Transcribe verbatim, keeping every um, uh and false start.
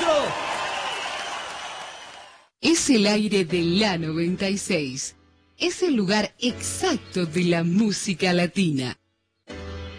Es el aire de la noventa y seis. Es el lugar exacto de la música latina.